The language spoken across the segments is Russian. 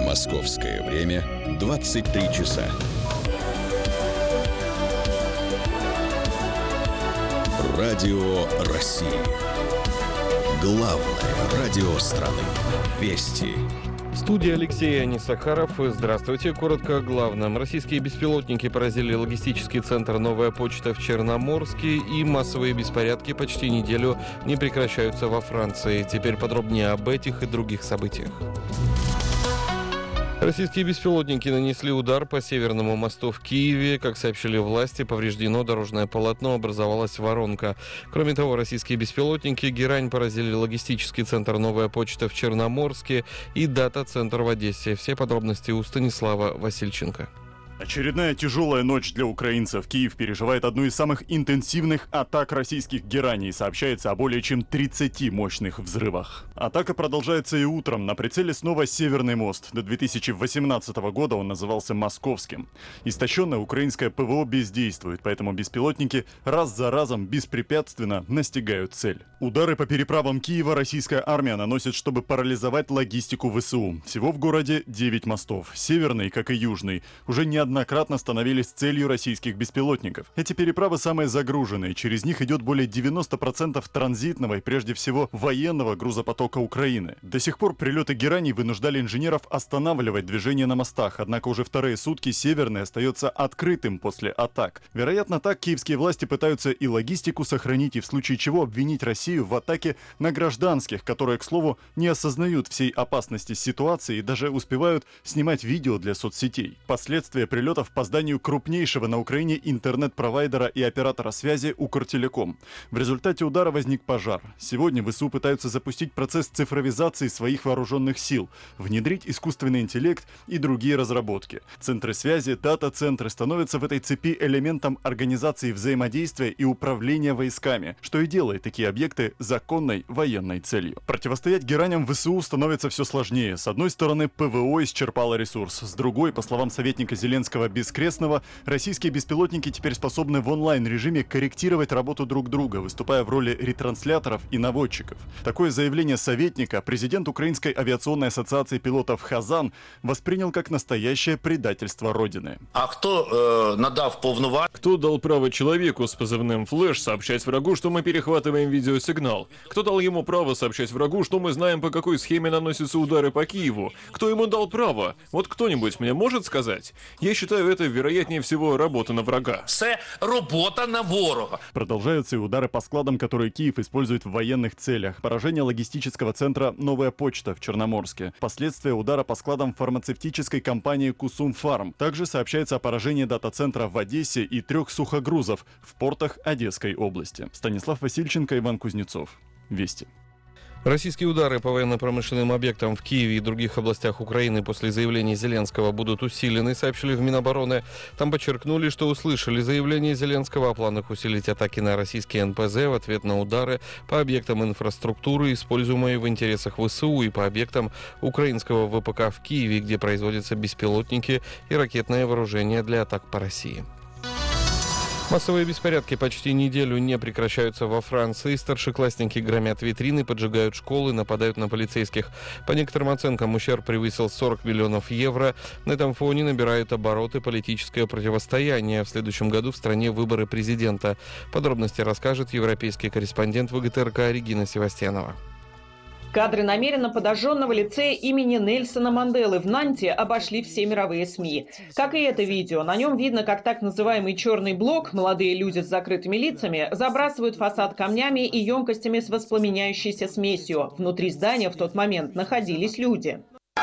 Московское время 23 часа. Радио России. Главное радио страны. Вести. Студия Алексей Анисахаров. Здравствуйте. Коротко о главном. Российские беспилотники поразили логистический центр «Новая почта» в Черноморске, и массовые беспорядки почти неделю не прекращаются во Франции. Теперь подробнее об этих и других событиях. Российские беспилотники нанесли удар по Северному мосту в Киеве. Как сообщили власти, повреждено дорожное полотно, образовалась воронка. Кроме того, российские беспилотники «Герань» поразили логистический центр «Новая почта» в Черноморске и дата-центр в Одессе. Все подробности у Станислава Васильченко. Очередная тяжелая ночь для украинцев. Киев переживает одну из самых интенсивных атак российских гераний. Сообщается о более чем 30 мощных взрывах. Атака продолжается и утром. На прицеле снова Северный мост. До 2018 года он назывался Московским. Истощенное украинское ПВО бездействует, поэтому беспилотники раз за разом беспрепятственно настигают цель. Удары по переправам Киева российская армия наносит, чтобы парализовать логистику ВСУ. Всего в городе 9 мостов. Северный, как и южный, уже неоднократно становились целью российских беспилотников. Эти переправы самые загруженные. Через них идет более 90% транзитного и прежде всего военного грузопотока Украины. До сих пор прилеты гераний вынуждали инженеров останавливать движение на мостах, однако уже вторые сутки Северный остается открытым после атак. Вероятно, так киевские власти пытаются и логистику сохранить, и в случае чего обвинить Россию в атаке на гражданских, которые, к слову, не осознают всей опасности ситуации и даже успевают снимать видео для соцсетей. Последствия прилетов по зданию крупнейшего на Украине интернет-провайдера и оператора связи Укртелеком. В результате удара возник пожар. Сегодня ВСУ пытаются запустить процесс цифровизации своих вооруженных сил, внедрить искусственный интеллект и другие разработки. Центры связи, дата-центры становятся в этой цепи элементом организации взаимодействия и управления войсками, что и делает такие объекты законной военной целью. Противостоять гераням ВСУ становится все сложнее. С одной стороны, ПВО исчерпало ресурс, с другой, по словам советника Зеленского Бескрестного, российские беспилотники теперь способны в онлайн-режиме корректировать работу друг друга, выступая в роли ретрансляторов и наводчиков. Такое заявление советника президент Украинской авиационной ассоциации пилотов Хазан воспринял как настоящее предательство Родины. А кто надав повноваження? Кто дал право человеку с позывным «Флэш» сообщать врагу, что мы перехватываем видеосигнал? Кто дал ему право сообщать врагу, что мы знаем, по какой схеме наносятся удары по Киеву? Кто ему дал право? Вот кто-нибудь мне может сказать? Я считаю, это, вероятнее всего, работа на врага. Це робота на ворога. Продолжаются и удары по складам, которые Киев использует в военных целях. Поражение логистического центра «Новая почта» в Черноморске. Последствия удара по складам фармацевтической компании «Кусум Фарм». Также сообщается о поражении дата-центра в Одессе и 3 сухогрузов в портах Одесской области. Станислав Васильченко, Иван Кузнецов. Вести. Российские удары по военно-промышленным объектам в Киеве и других областях Украины после заявления Зеленского будут усилены, сообщили в Минобороны. Там подчеркнули, что услышали заявление Зеленского о планах усилить атаки на российские НПЗ в ответ на удары по объектам инфраструктуры, используемой в интересах ВСУ, и по объектам украинского ВПК в Киеве, где производятся беспилотники и ракетное вооружение для атак по России. Массовые беспорядки почти неделю не прекращаются во Франции. Старшеклассники громят витрины, поджигают школы, нападают на полицейских. По некоторым оценкам, ущерб превысил 40 миллионов евро. На этом фоне набирает обороты политическое противостояние. В следующем году в стране выборы президента. Подробности расскажет европейский корреспондент ВГТРК Регина Севастьянова. Кадры намеренно подожженного лицея имени Нельсона Манделы в Нанте обошли все мировые СМИ. Как и это видео, на нем видно, как так называемый «черный блок», молодые люди с закрытыми лицами, забрасывают фасад камнями и емкостями с воспламеняющейся смесью. Внутри здания в тот момент находились люди.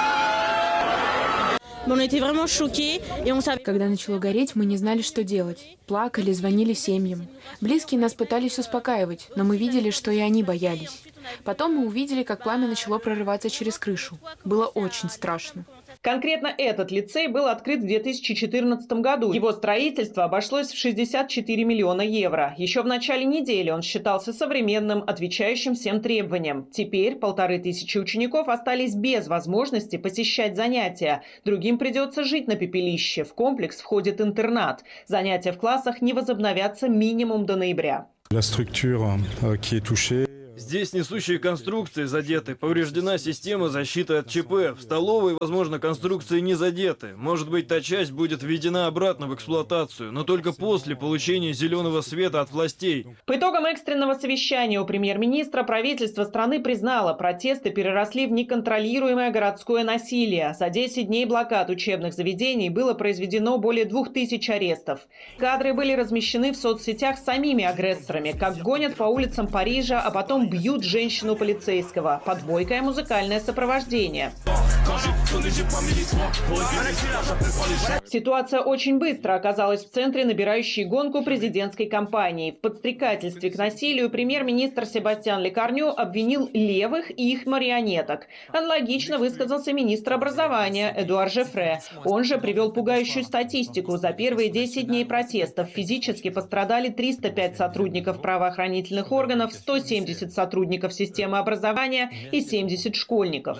Когда начало гореть, мы не знали, что делать. Плакали, звонили семьям. Близкие нас пытались успокаивать, но мы видели, что и они боялись. Потом мы увидели, как пламя начало прорываться через крышу. Было очень страшно. Конкретно этот лицей был открыт в 2014 году. Его строительство обошлось в 64 миллиона евро. Еще в начале недели он считался современным, отвечающим всем требованиям. Теперь 1500 учеников остались без возможности посещать занятия. Другим придется жить на пепелище. В комплекс входит интернат. Занятия в классах не возобновятся минимум до ноября. Здесь несущие конструкции задеты, повреждена система защиты от ЧП. В столовой, возможно, конструкции не задеты. Может быть, та часть будет введена обратно в эксплуатацию, но только после получения зеленого света от властей. По итогам экстренного совещания у премьер-министра правительство страны признало, протесты переросли в неконтролируемое городское насилие. За 10 дней блокад учебных заведений было произведено более 2000 арестов. Кадры были размещены в соцсетях самими агрессорами, как гонят по улицам Парижа, а потом бьют женщину полицейского. Под бойкое музыкальное сопровождение. Ситуация очень быстро оказалась в центре набирающей гонку президентской кампании. В подстрекательстве к насилию премьер-министр Себастьян Лекарню обвинил левых и их марионеток. Аналогично высказался министр образования Эдуард Жефре. Он же привел пугающую статистику. За первые 10 дней протестов физически пострадали 305 сотрудников правоохранительных органов, 170 сотрудников системы образования и 70 школьников.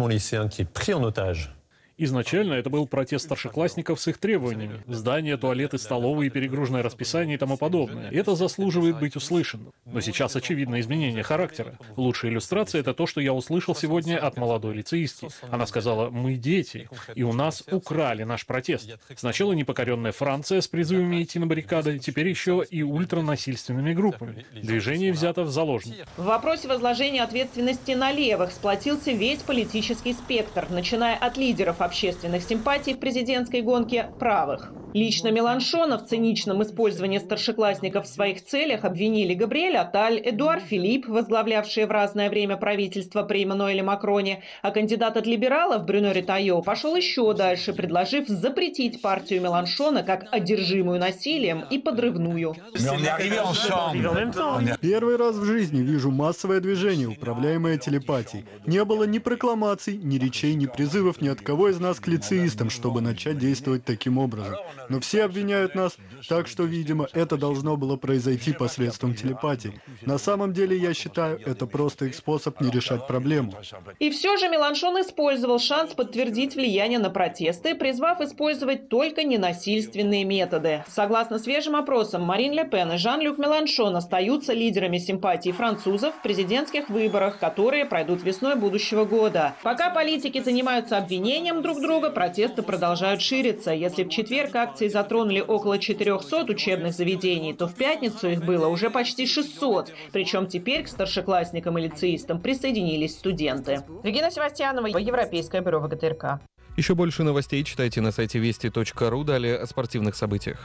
Изначально это был протест старшеклассников с их требованиями. Здания, туалеты, столовые, перегруженное расписание и тому подобное. Это заслуживает быть услышанным. Но сейчас очевидно изменение характера. Лучшая иллюстрация — это то, что я услышал сегодня от молодой лицеистки. Она сказала: «Мы дети, и у нас украли наш протест». Сначала непокоренная Франция с призывами идти на баррикады, теперь еще и ультранасильственными группами. Движение взято в заложники. В вопросе возложения ответственности на левых сплотился весь политический спектр, начиная от лидеров общественных симпатий в президентской гонке правых. Лично Меланшона в циничном использовании старшеклассников в своих целях обвинили Габриэль Атталь, Эдуар Филипп, возглавлявшие в разное время правительство при Эммануэле Макроне, а кандидат от либералов Брюно Ретайо пошел еще дальше, предложив запретить партию Меланшона как одержимую насилием и подрывную. Первый раз в жизни вижу массовое движение, управляемое телепатией. Не было ни прокламаций, ни речей, ни призывов ни от кого из нас к лицеистам, чтобы начать действовать таким образом. Но все обвиняют нас, так что, видимо, это должно было произойти посредством телепатии. На самом деле, я считаю, это просто их способ не решать проблему. И все же Меланшон использовал шанс подтвердить влияние на протесты, призвав использовать только ненасильственные методы. Согласно свежим опросам, Марин Ле Пен и Жан-Люк Меланшон остаются лидерами симпатий французов в президентских выборах, которые пройдут весной будущего года. Пока политики занимаются обвинением друг друга, протесты продолжают шириться. Если в четверг акции затронули около 400 учебных заведений, то в пятницу их было уже почти 600. Причем теперь к старшеклассникам и лицеистам присоединились студенты. Регина Севастьянова, Европейское бюро ВГТРК. Еще больше новостей читайте на сайте вести.ру. Далее о спортивных событиях.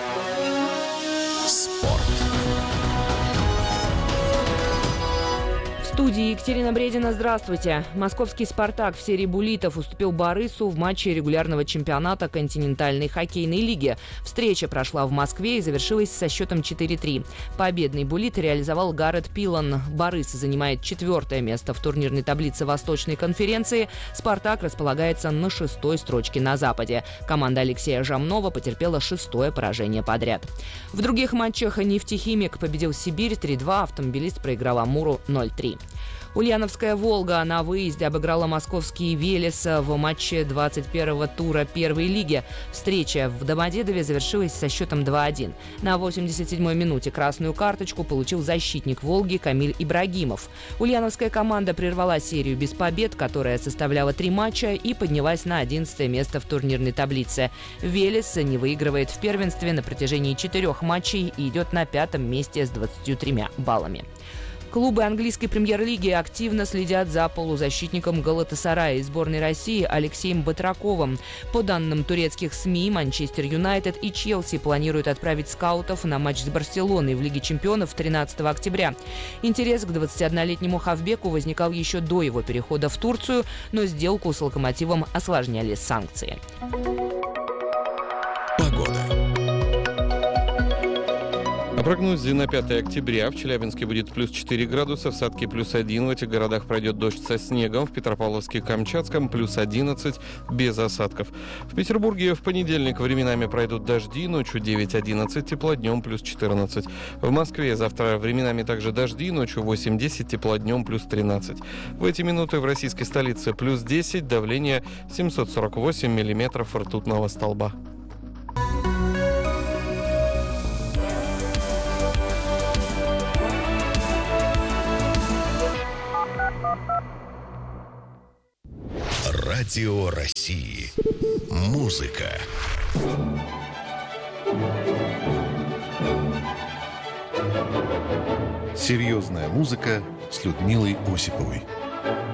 В студии Екатерина Бредина. Здравствуйте. Московский «Спартак» в серии буллитов уступил «Борису» в матче регулярного чемпионата континентальной хоккейной лиги. Встреча прошла в Москве и завершилась со счетом 4-3. Победный буллит реализовал Гаррет Пилан. «Борис» занимает 4-е место в турнирной таблице Восточной конференции. «Спартак» располагается на 6-й строчке на Западе. Команда Алексея Жамнова потерпела 6-е поражение подряд. В других матчах «Нефтехимик» победил Сибирь 3-2, «Автомобилист» проиграл «Амуру» 0-3. Ульяновская «Волга» на выезде обыграла московский «Велес» в матче 21-го тура первой лиги. Встреча в Домодедове завершилась со счетом 2-1. На 87-й минуте красную карточку получил защитник «Волги» Камиль Ибрагимов. Ульяновская команда прервала серию без побед, которая составляла 3 матча, и поднялась на 11-е место в турнирной таблице. «Велес» не выигрывает в первенстве на протяжении 4 матчей и идет на 5-м месте с 23 баллами. Клубы английской премьер-лиги активно следят за полузащитником Галатасарая из сборной России Алексеем Батраковым. По данным турецких СМИ, Манчестер Юнайтед и Челси планируют отправить скаутов на матч с Барселоной в Лиге чемпионов 13 октября. Интерес к 21-летнему хавбеку возникал еще до его перехода в Турцию, но сделку с «Локомотивом» осложняли санкции. О прогнозе на 5 октября. В Челябинске будет плюс 4 градуса, в Сатке плюс 1. В этих городах пройдет дождь со снегом. В Петропавловске, Камчатском плюс 11, без осадков. В Петербурге в понедельник временами пройдут дожди, ночью 9-11, тепло, днем плюс 14. В Москве завтра временами также дожди, ночью 8-10, тепло, днем плюс 13. В эти минуты в российской столице плюс 10, давление 748 миллиметров ртутного столба. Радио России. Музыка. Серьезная музыка с Людмилой Осиповой.